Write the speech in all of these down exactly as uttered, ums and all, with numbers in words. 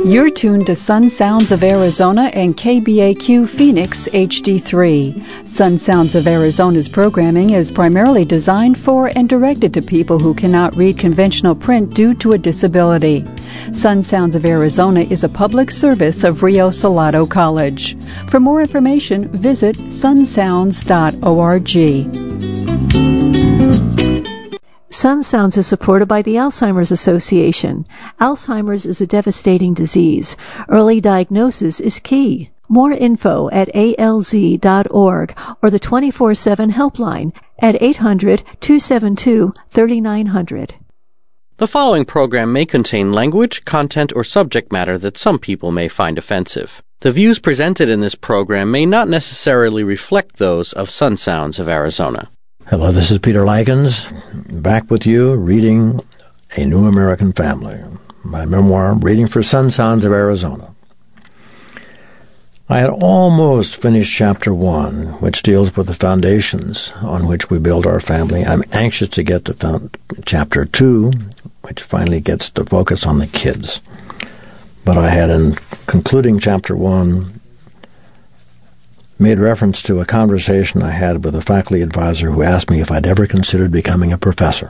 You're tuned to Sun Sounds of Arizona and K B A Q Phoenix H D three. Sun Sounds of Arizona's programming is primarily designed for and directed to people who cannot read conventional print due to a disability. Sun Sounds of Arizona is a public service of Rio Salado College. For more information, visit sun sounds dot org. Sun Sounds is supported by the Alzheimer's Association. Alzheimer's is a devastating disease. Early diagnosis is key. More info at A L Z dot org or the twenty-four seven helpline at eight hundred, two seven two, three nine zero zero. The following program may contain language, content, or subject matter that some people may find offensive. The views presented in this program may not necessarily reflect those of Sun Sounds of Arizona. Hello, this is Peter Likens, back with you, reading A New American Family, my memoir, reading for Sun Sounds of Arizona. I had almost finished chapter one, which deals with the foundations on which we build our family. I'm anxious to get to found, chapter two, which finally gets to focus on the kids. But I had, in concluding chapter one, made reference to a conversation I had with a faculty advisor who asked me if I'd ever considered becoming a professor.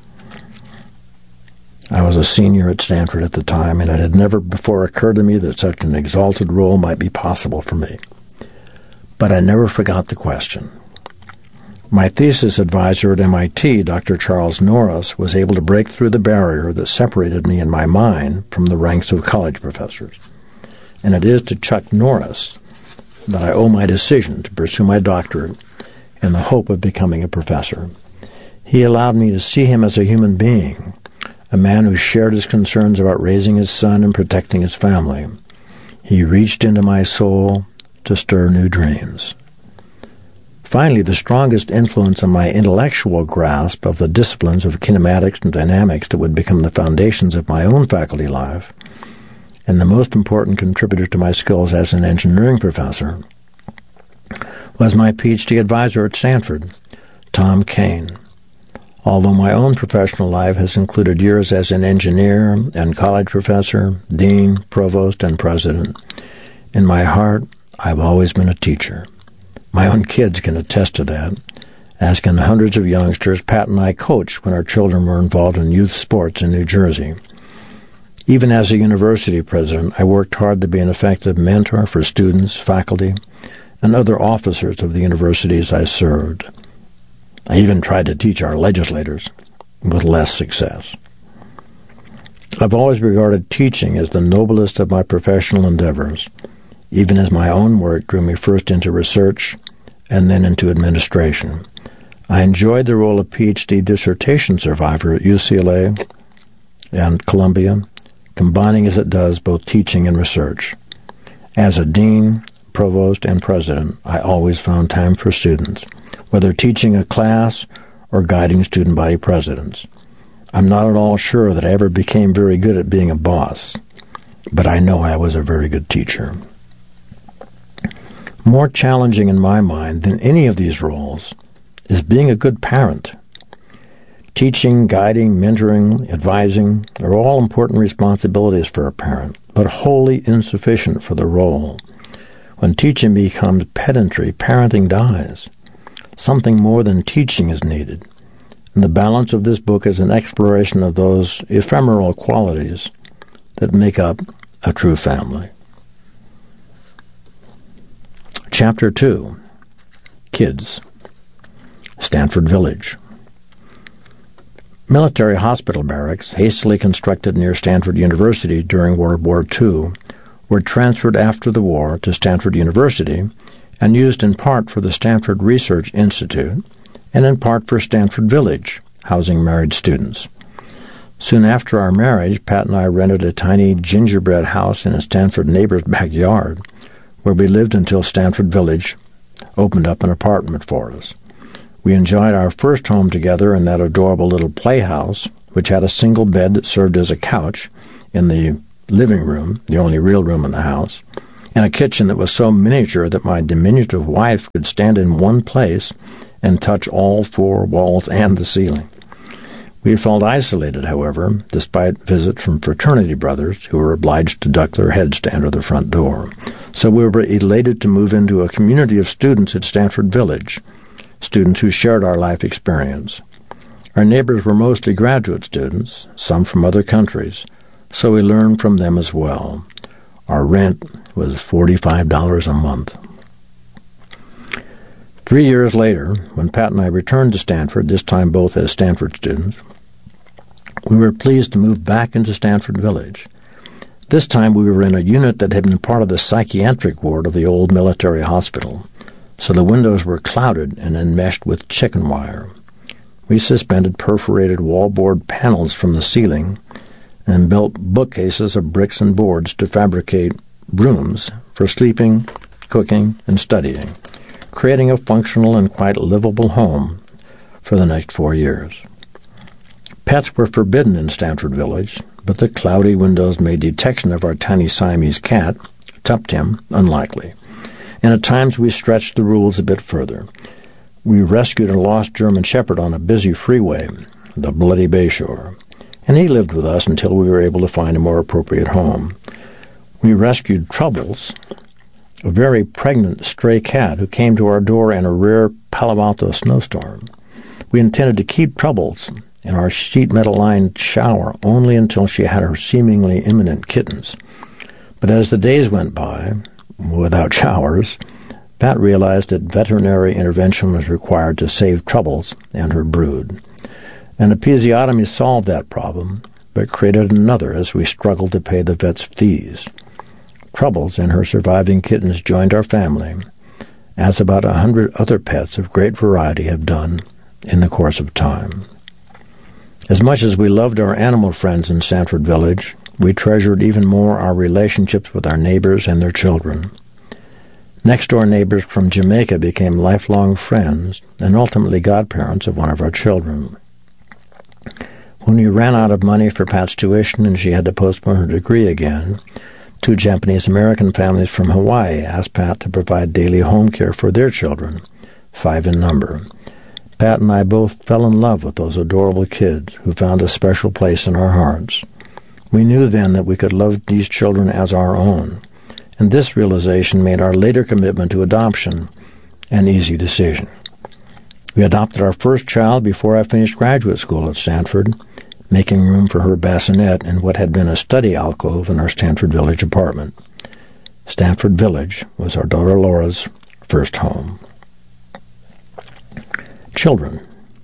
I was a senior at Stanford at the time, and it had never before occurred to me that such an exalted role might be possible for me. But I never forgot the question. My thesis advisor at M I T, Doctor Charles Norris, was able to break through the barrier that separated me in my mind from the ranks of college professors. And it is to Chuck Norris that I owe my decision to pursue my doctorate in the hope of becoming a professor. He allowed me to see him as a human being, a man who shared his concerns about raising his son and protecting his family. He reached into my soul to stir new dreams. Finally, the strongest influence on my intellectual grasp of the disciplines of kinematics and dynamics that would become the foundations of my own faculty life, and the most important contributor to my skills as an engineering professor, was my PhD advisor at Stanford, Tom Kane. Although my own professional life has included years as an engineer and college professor, dean, provost, and president, in my heart, I've always been a teacher. My own kids can attest to that. As can hundreds of youngsters Pat and I coached when our children were involved in youth sports in New Jersey. Even as a university president, I worked hard to be an effective mentor for students, faculty, and other officers of the universities I served. I even tried to teach our legislators, with less success. I've always regarded teaching as the noblest of my professional endeavors, even as my own work drew me first into research and then into administration. I enjoyed the role of PhD dissertation survivor at U C L A and Columbia, combining as it does both teaching and research. As a dean, provost, and president, I always found time for students, whether teaching a class or guiding student body presidents. I'm not at all sure that I ever became very good at being a boss, but I know I was a very good teacher. More challenging in my mind than any of these roles is being a good parent. Teaching, guiding, mentoring, advising are all important responsibilities for a parent, but wholly insufficient for the role. When teaching becomes pedantry, parenting dies. Something more than teaching is needed, and the balance of this book is an exploration of those ephemeral qualities that make up a true family. Chapter two, Kids, Stanford Village. Military hospital barracks, hastily constructed near Stanford University during World War Two, were transferred after the war to Stanford University and used in part for the Stanford Research Institute and in part for Stanford Village, housing married students. Soon after our marriage, Pat and I rented a tiny gingerbread house in a Stanford neighbor's backyard, where we lived until Stanford Village opened up an apartment for us. We enjoyed our first home together in that adorable little playhouse, which had a single bed that served as a couch in the living room, the only real room in the house, and a kitchen that was so miniature that my diminutive wife could stand in one place and touch all four walls and the ceiling. We felt isolated, however, despite visits from fraternity brothers who were obliged to duck their heads to enter the front door. So we were elated to move into a community of students at Stanford Village, students who shared our life experience. Our neighbors were mostly graduate students, some from other countries, so we learned from them as well. Our rent was forty-five dollars a month. Three years later, when Pat and I returned to Stanford, this time both as Stanford students, we were pleased to move back into Stanford Village. This time we were in a unit that had been part of the psychiatric ward of the old military hospital, so the windows were clouded and enmeshed with chicken wire. We suspended perforated wallboard panels from the ceiling and built bookcases of bricks and boards to fabricate rooms for sleeping, cooking, and studying, creating a functional and quite livable home for the next four years. Pets were forbidden in Stanford Village, but the cloudy windows made detection of our tiny Siamese cat, Tuptim, unlikely. And at times we stretched the rules a bit further. We rescued a lost German Shepherd on a busy freeway, the Bloody Bayshore, and he lived with us until we were able to find a more appropriate home. We rescued Troubles, a very pregnant stray cat who came to our door in a rare Palo Alto snowstorm. We intended to keep Troubles in our sheet metal-lined shower only until she had her seemingly imminent kittens. But as the days went by, without showers, Pat realized that veterinary intervention was required to save Troubles and her brood. An episiotomy solved that problem, but created another as we struggled to pay the vet's fees. Troubles and her surviving kittens joined our family, as about a hundred other pets of great variety have done in the course of time. As much as we loved our animal friends in Stanford Village, we treasured even more our relationships with our neighbors and their children. Next-door neighbors from Jamaica became lifelong friends and ultimately godparents of one of our children. When we ran out of money for Pat's tuition and she had to postpone her degree again, two Japanese-American families from Hawaii asked Pat to provide daily home care for their children, five in number. Pat and I both fell in love with those adorable kids who found a special place in our hearts. We knew then that we could love these children as our own, and this realization made our later commitment to adoption an easy decision. We adopted our first child before I finished graduate school at Stanford, making room for her bassinet in what had been a study alcove in our Stanford Village apartment. Stanford Village was our daughter Laura's first home. Children.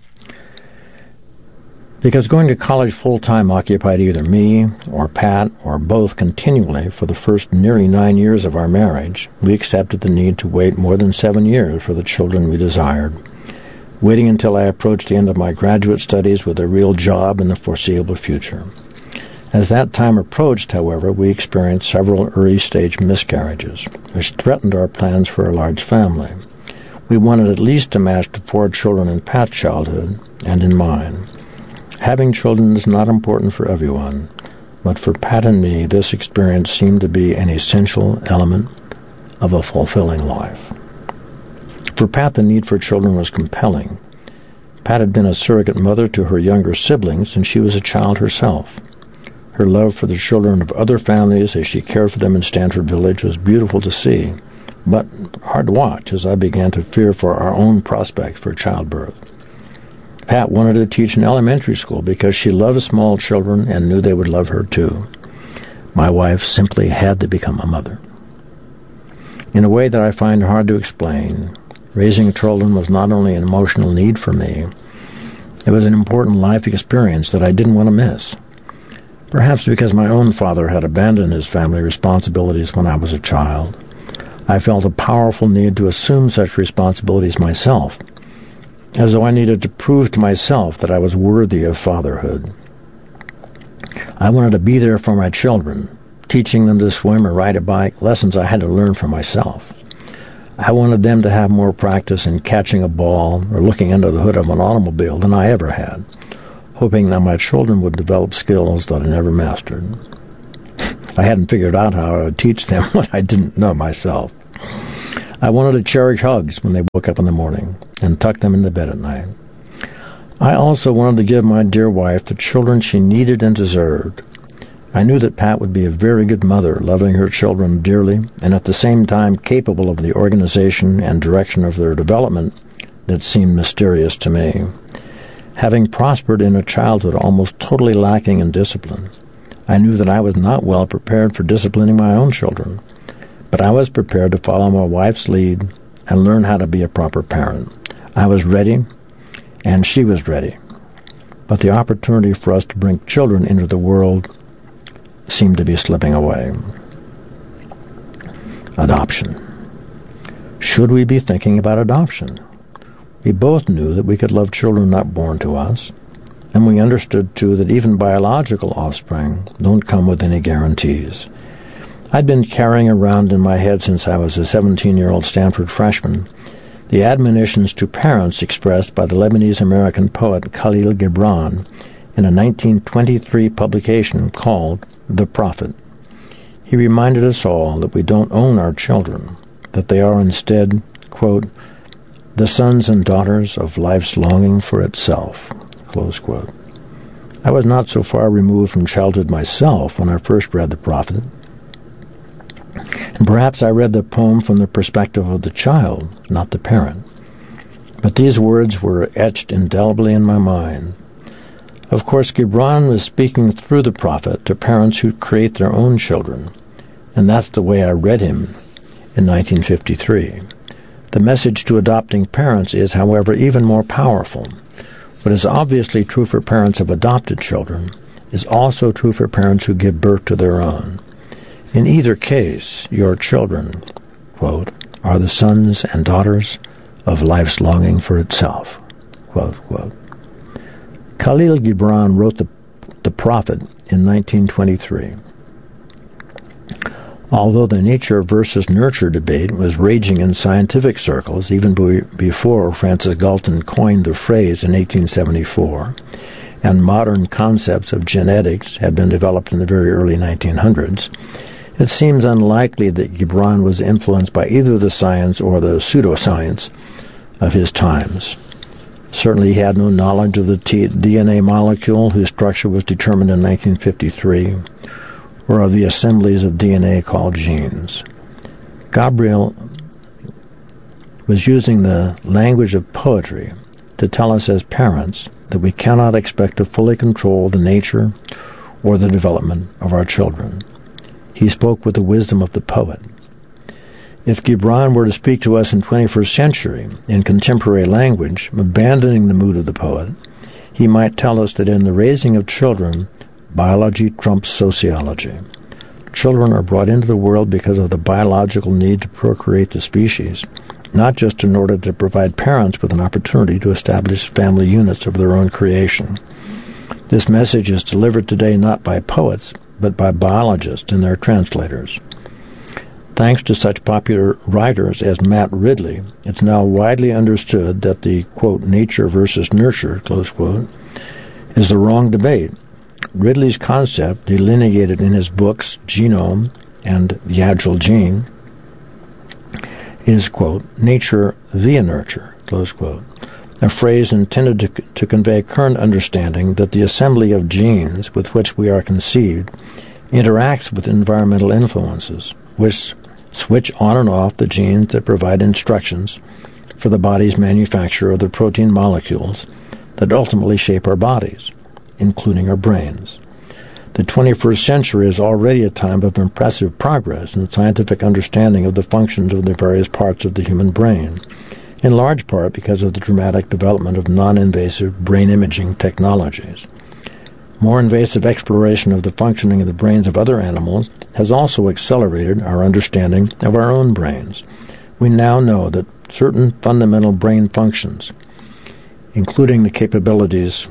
Because going to college full-time occupied either me or Pat or both continually for the first nearly nine years of our marriage, we accepted the need to wait more than seven years for the children we desired, waiting until I approached the end of my graduate studies with a real job in the foreseeable future. As that time approached, however, we experienced several early-stage miscarriages, which threatened our plans for a large family. We wanted at least to match the four children in Pat's childhood and in mine. Having children is not important for everyone, but for Pat and me, this experience seemed to be an essential element of a fulfilling life. For Pat, the need for children was compelling. Pat had been a surrogate mother to her younger siblings since she was a child herself. Her love for the children of other families as she cared for them in Stanford Village was beautiful to see, but hard to watch as I began to fear for our own prospects for childbirth. Pat wanted to teach in elementary school because she loved small children and knew they would love her too. My wife simply had to become a mother. In a way that I find hard to explain, raising children was not only an emotional need for me, it was an important life experience that I didn't want to miss. Perhaps because my own father had abandoned his family responsibilities when I was a child, I felt a powerful need to assume such responsibilities myself, as though I needed to prove to myself that I was worthy of fatherhood. I wanted to be there for my children, teaching them to swim or ride a bike, lessons I had to learn for myself. I wanted them to have more practice in catching a ball or looking under the hood of an automobile than I ever had, hoping that my children would develop skills that I never mastered. I hadn't figured out how I would teach them what I didn't know myself. I wanted to cherish hugs when they woke up in the morning and tuck them into bed at night. I also wanted to give my dear wife the children she needed and deserved. I knew that Pat would be a very good mother, loving her children dearly, and at the same time capable of the organization and direction of their development that seemed mysterious to me. Having prospered in a childhood almost totally lacking in discipline, I knew that I was not well prepared for disciplining my own children, but I was prepared to follow my wife's lead and learn how to be a proper parent. I was ready, and she was ready, but the opportunity for us to bring children into the world seemed to be slipping away. Adoption. Should we be thinking about adoption? We both knew that we could love children not born to us, and we understood, too, that even biological offspring don't come with any guarantees. I'd been carrying around in my head since I was a seventeen-year-old Stanford freshman the admonitions to parents expressed by the Lebanese-American poet Khalil Gibran in a nineteen twenty-three publication called The Prophet. He reminded us all that we don't own our children, that they are instead, quote, the sons and daughters of life's longing for itself, close quote. I was not so far removed from childhood myself when I first read The Prophet, and perhaps I read the poem from the perspective of the child, not the parent. But these words were etched indelibly in my mind. Of course, Gibran was speaking through the prophet to parents who create their own children, and that's the way I read him in nineteen fifty-three. The message to adopting parents is, however, even more powerful. What is obviously true for parents of adopted children is also true for parents who give birth to their own. In either case, your children, quote, are the sons and daughters of life's longing for itself, quote, quote. Khalil Gibran wrote the, the Prophet in nineteen twenty-three. Although the nature versus nurture debate was raging in scientific circles even be, before Francis Galton coined the phrase in eighteen seventy-four, and modern concepts of genetics had been developed in the very early nineteen hundreds, it seems unlikely that Gibran was influenced by either the science or the pseudoscience of his times. Certainly he had no knowledge of the T- D N A molecule whose structure was determined in nineteen fifty-three, or of the assemblies of D N A called genes. Gabriel was using the language of poetry to tell us as parents that we cannot expect to fully control the nature or the development of our children. He spoke with the wisdom of the poet. If Gibran were to speak to us in twenty-first century, in contemporary language, abandoning the mood of the poet, he might tell us that in the raising of children, biology trumps sociology. Children are brought into the world because of the biological need to procreate the species, not just in order to provide parents with an opportunity to establish family units of their own creation. This message is delivered today not by poets, but by biologists and their translators. Thanks to such popular writers as Matt Ridley, it's now widely understood that the, quote, nature versus nurture, close quote, is the wrong debate. Ridley's concept, delineated in his books Genome and The Agile Gene, is, quote, nature via nurture, close quote, a phrase intended to, to convey current understanding that the assembly of genes with which we are conceived interacts with environmental influences, which switch on and off the genes that provide instructions for the body's manufacture of the protein molecules that ultimately shape our bodies, including our brains. The twenty-first century is already a time of impressive progress in scientific understanding of the functions of the various parts of the human brain, in large part because of the dramatic development of non-invasive brain imaging technologies. More invasive exploration of the functioning of the brains of other animals has also accelerated our understanding of our own brains. We now know that certain fundamental brain functions, including the capabilities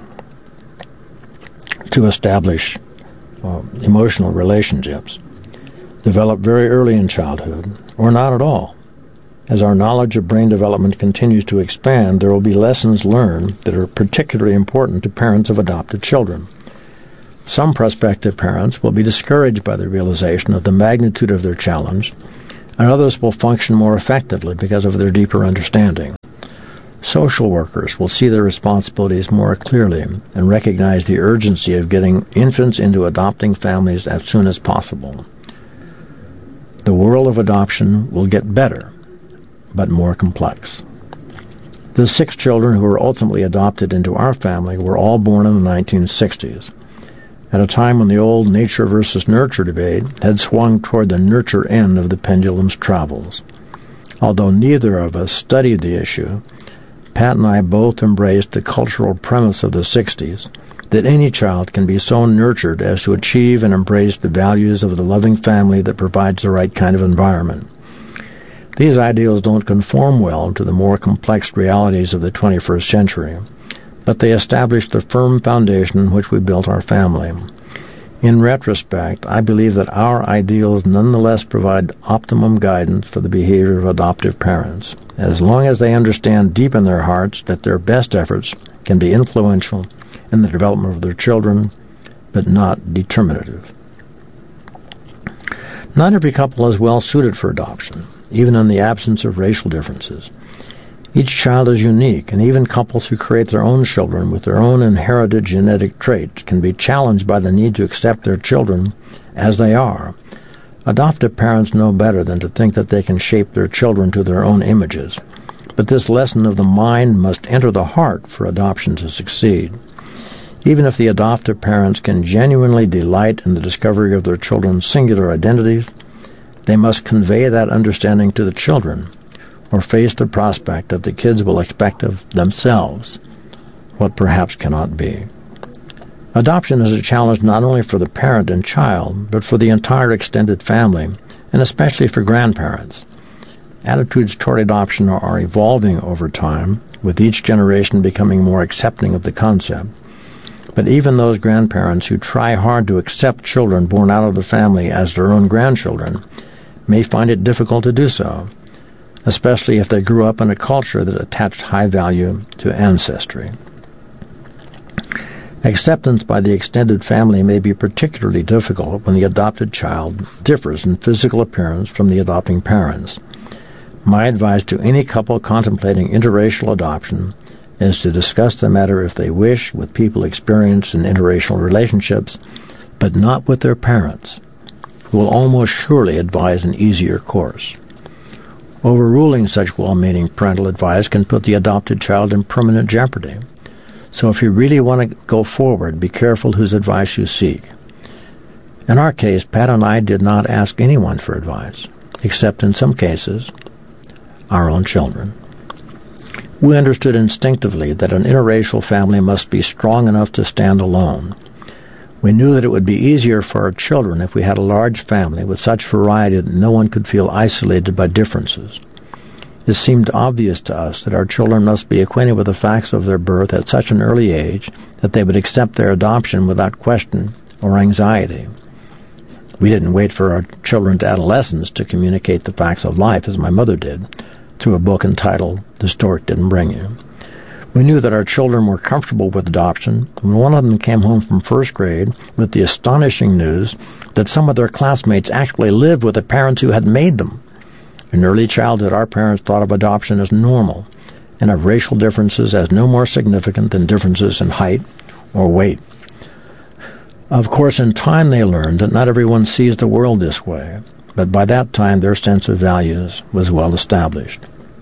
to establish uh, emotional relationships, develop very early in childhood, or not at all. As our knowledge of brain development continues to expand, there will be lessons learned that are particularly important to parents of adopted children. Some prospective parents will be discouraged by the realization of the magnitude of their challenge, and others will function more effectively because of their deeper understanding. Social workers will see their responsibilities more clearly and recognize the urgency of getting infants into adopting families as soon as possible. The world of adoption will get better, but more complex. The six children who were ultimately adopted into our family were all born in the nineteen sixties, at a time when the old nature versus nurture debate had swung toward the nurture end of the pendulum's travels. Although neither of us studied the issue, Pat and I both embraced the cultural premise of the sixties that any child can be so nurtured as to achieve and embrace the values of the loving family that provides the right kind of environment. These ideals don't conform well to the more complex realities of the twenty-first century, but they establish the firm foundation on which we built our family. In retrospect, I believe that our ideals nonetheless provide optimum guidance for the behavior of adoptive parents, as long as they understand deep in their hearts that their best efforts can be influential in the development of their children, but not determinative. Not every couple is well suited for adoption, even in the absence of racial differences. Each child is unique, and even couples who create their own children with their own inherited genetic traits can be challenged by the need to accept their children as they are. Adoptive parents know better than to think that they can shape their children to their own images, but this lesson of the mind must enter the heart for adoption to succeed. Even if the adoptive parents can genuinely delight in the discovery of their children's singular identities, they must convey that understanding to the children, or face the prospect that the kids will expect of themselves what perhaps cannot be. Adoption is a challenge not only for the parent and child, but for the entire extended family, and especially for grandparents. Attitudes toward adoption are evolving over time, with each generation becoming more accepting of the concept. But even those grandparents who try hard to accept children born out of the family as their own grandchildren may find it difficult to do so, especially if they grew up in a culture that attached high value to ancestry. Acceptance by the extended family may be particularly difficult when the adopted child differs in physical appearance from the adopting parents. My advice to any couple contemplating interracial adoption is to discuss the matter if they wish with people experienced in interracial relationships, but not with their parents, who will almost surely advise an easier course. Overruling such well-meaning parental advice can put the adopted child in permanent jeopardy. So if you really want to go forward, be careful whose advice you seek. In our case, Pat and I did not ask anyone for advice, except in some cases, our own children. We understood instinctively that an interracial family must be strong enough to stand alone. We knew that it would be easier for our children if we had a large family with such variety that no one could feel isolated by differences. It seemed obvious to us that our children must be acquainted with the facts of their birth at such an early age that they would accept their adoption without question or anxiety. We didn't wait for our children's adolescence to communicate the facts of life, as my mother did, through a book entitled The Stork Didn't Bring You. We knew that our children were comfortable with adoption when one of them came home from first grade with the astonishing news that some of their classmates actually lived with the parents who had made them. In early childhood, our parents thought of adoption as normal and of racial differences as no more significant than differences in height or weight. Of course, in time they learned that not everyone sees the world this way, but by that time their sense of values was well established.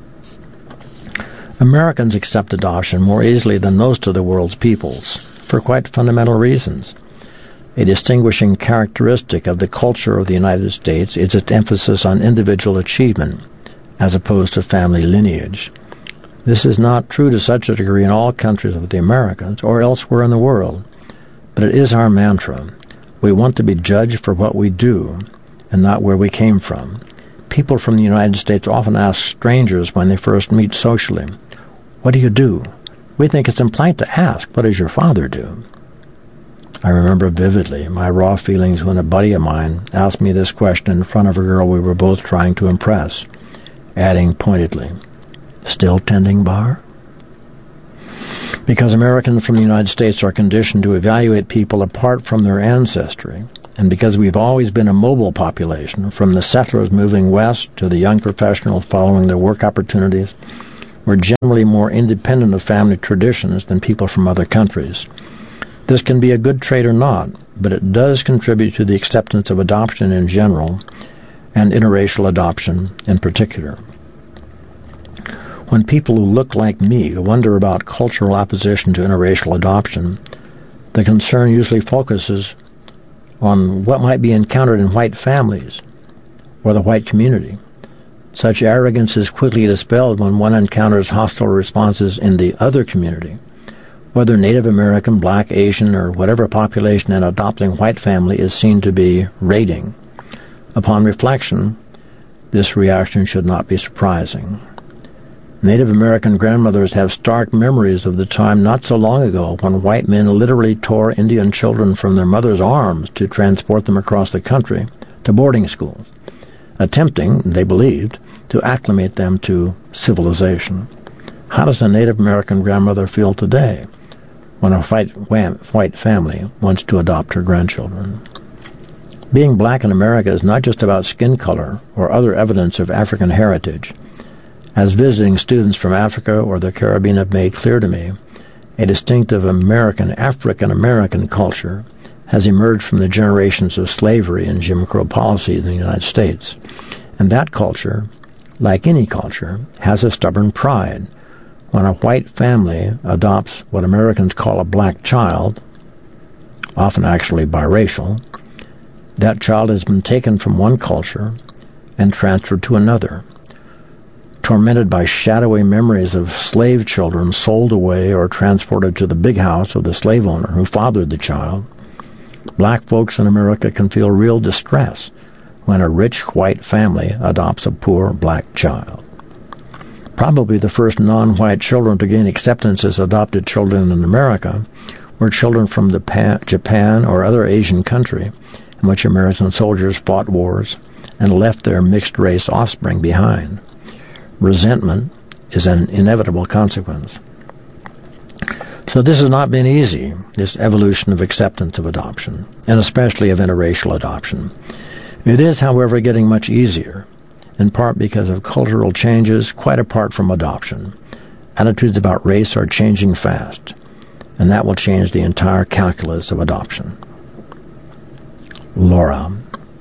Americans accept adoption more easily than most of the world's peoples, for quite fundamental reasons. A distinguishing characteristic of the culture of the United States is its emphasis on individual achievement, as opposed to family lineage. This is not true to such a degree in all countries of the Americas or elsewhere in the world, but it is our mantra. We want to be judged for what we do and not where we came from. People from the United States often ask strangers when they first meet socially, "What do you do?" We think it's impolite to ask, "What does your father do?" I remember vividly my raw feelings when a buddy of mine asked me this question in front of a girl we were both trying to impress, adding pointedly, "Still tending bar?" Because Americans from the United States are conditioned to evaluate people apart from their ancestry, and because we've always been a mobile population, from the settlers moving west to the young professionals following their work opportunities, were generally more independent of family traditions than people from other countries. This can be a good trait or not, but it does contribute to the acceptance of adoption in general and interracial adoption in particular. When people who look like me wonder about cultural opposition to interracial adoption, the concern usually focuses on what might be encountered in white families or the white community. Such arrogance is quickly dispelled when one encounters hostile responses in the other community. Whether Native American, Black, Asian, or whatever population an adopting white family is seen to be raiding. Upon reflection, this reaction should not be surprising. Native American grandmothers have stark memories of the time not so long ago when white men literally tore Indian children from their mothers' arms to transport them across the country to boarding schools, attempting, they believed, to acclimate them to civilization. How does a Native American grandmother feel today when a white, white family wants to adopt her grandchildren? Being black in America is not just about skin color or other evidence of African heritage. As visiting students from Africa or the Caribbean have made clear to me, a distinctive American, African-American culture has emerged from the generations of slavery and Jim Crow policy in the United States. And that culture, like any culture, has a stubborn pride. When a white family adopts what Americans call a black child, often actually biracial, that child has been taken from one culture and transferred to another. Tormented by shadowy memories of slave children sold away or transported to the big house of the slave owner who fathered the child, black folks in America can feel real distress when a rich white family adopts a poor black child. Probably the first non-white children to gain acceptance as adopted children in America were children from Japan or other Asian country in which American soldiers fought wars and left their mixed-race offspring behind. Resentment is an inevitable consequence. So this has not been easy, this evolution of acceptance of adoption, and especially of interracial adoption. It is, however, getting much easier, in part because of cultural changes quite apart from adoption. Attitudes about race are changing fast, and that will change the entire calculus of adoption. Laura.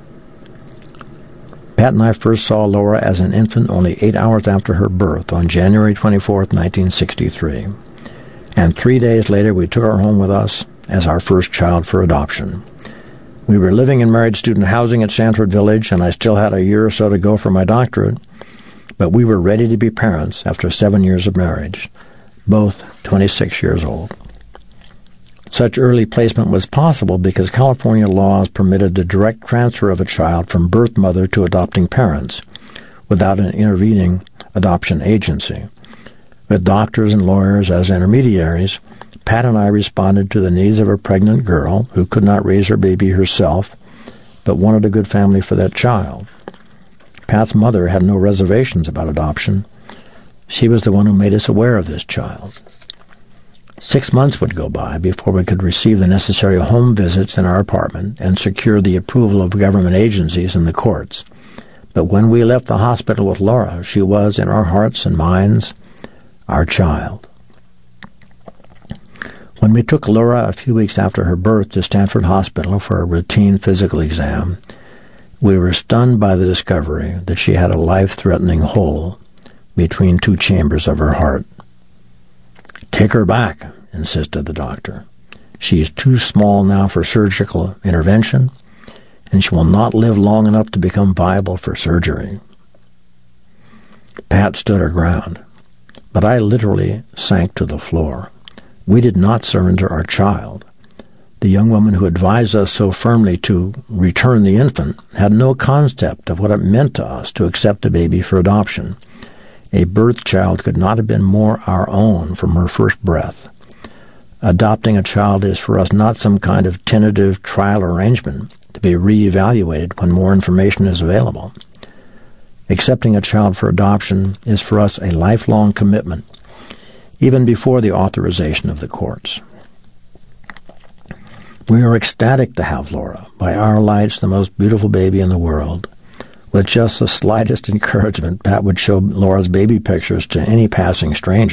Pat and I first saw Laura as an infant only eight hours after her birth on January twenty-fourth, nineteen sixty-three. And three days later we took her home with us as our first child for adoption. We were living in married student housing at Sanford Village, and I still had a year or so to go for my doctorate, but we were ready to be parents after seven years of marriage, both twenty-six years old. Such early placement was possible because California laws permitted the direct transfer of a child from birth mother to adopting parents without an intervening adoption agency. With doctors and lawyers as intermediaries, Pat and I responded to the needs of a pregnant girl who could not raise her baby herself, but wanted a good family for that child. Pat's mother had no reservations about adoption. She was the one who made us aware of this child. Six months would go by before we could receive the necessary home visits in our apartment and secure the approval of government agencies and the courts. But when we left the hospital with Laura, she was, in our hearts and minds, our child. When we took Laura a few weeks after her birth to Stanford Hospital for a routine physical exam, we were stunned by the discovery that she had a life-threatening hole between two chambers of her heart. "Take her back," insisted the doctor. "She is too small now for surgical intervention, and she will not live long enough to become viable for surgery." Pat stood her ground, but I literally sank to the floor. We did not surrender our child. The young woman who advised us so firmly to return the infant had no concept of what it meant to us to accept a baby for adoption. A birth child could not have been more our own from her first breath. Adopting a child is for us not some kind of tentative trial arrangement to be reevaluated when more information is available. Accepting a child for adoption is for us a lifelong commitment, even before the authorization of the courts. We are ecstatic to have Laura, by our lights the most beautiful baby in the world. With just the slightest encouragement, Pat would show Laura's baby pictures to any passing stranger.